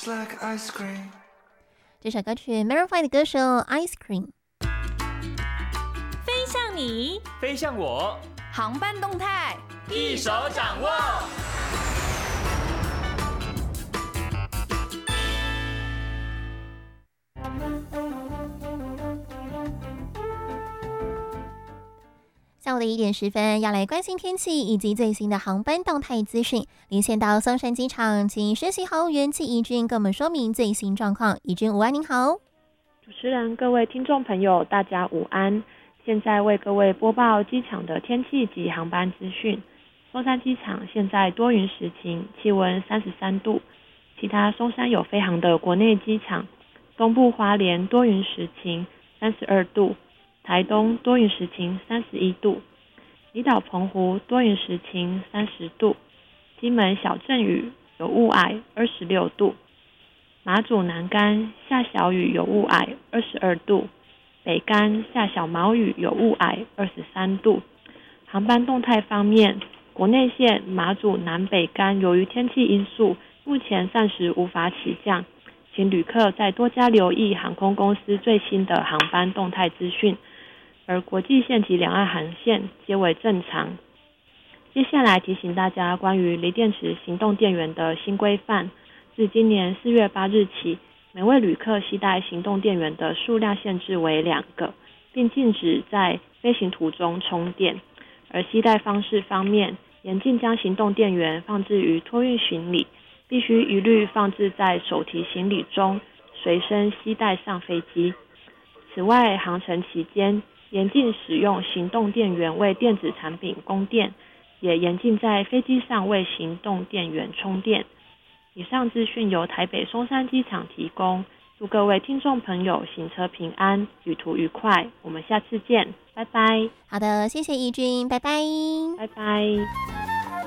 like ice cream。 这首歌曲 Maroon 5的歌手 Ice Cream。 飞向你， 飞向我， 航班动态一手掌握。 下午的1点10分，要来关心天气以及最新的航班动态资讯。连线到松山机场，请实习航务员季怡君跟我们说明最新状况。怡君午安，您好。 主持人、各位听众朋友，大家午安。现在为各位播报机场的天气及航班资讯。松山机场现在多云时晴，气温33度。其他松山有飞航的国内机场，东部花莲多云时晴，32度。台东多云时晴31度，离岛澎湖多云时晴30度，金门小阵雨有雾霭26度，马祖南竿下小雨有雾霭22度，北竿下小毛雨有雾霭23度。航班动态方面，国内线马祖南北竿由于天气因素，目前暂时无法起降，请旅客再多加留意航空公司最新的航班动态资讯。而国际线及两岸航线皆为正常。接下来提醒大家关于锂电池行动电源的新规范，自今年4月8日起，每位旅客携带行动电源的数量限制为2个，并禁止在飞行途中充电。而携带方式方面，严禁将行动电源放置于托运行李，必须一律放置在手提行李中，随身携带上飞机。此外，航程期间严禁使用行动电源为电子产品供电，也严禁在飞机上为行动电源充电。以上资讯由台北松山机场提供，祝各位听众朋友行车平安，旅途愉快，我们下次见，拜拜。 好的，谢谢怡君，拜拜。 拜拜。